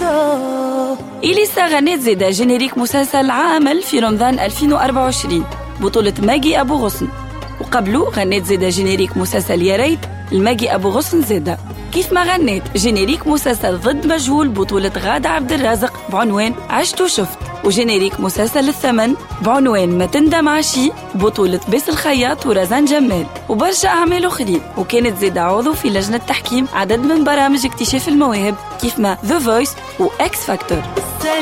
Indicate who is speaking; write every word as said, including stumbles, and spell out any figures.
Speaker 1: إليسا غنت زيدا جينيريك مسلسل عامل في رمضان ألفين وأربعة وعشرين بطولة ماجي أبو غصن، وقبله غنت زيدا جينيريك مسلسل يا ريت الماجي أبو غصن زيدا. كيف ما غنيت جينيريك مسلسل ضد مجهول بطولة غادة عبد الرازق بعنوان عشت وشفت، وجينيريك مسلسل الثمن بعنوان ما تندم عشي بطولة بيس الخياط ورزان جمال، وبرشا أعمال أخرين. وكانت زيدا عضو في لجنة تحكيم عدد من برامج اكتشاف المواهب كيف ما The Voice و X Factor.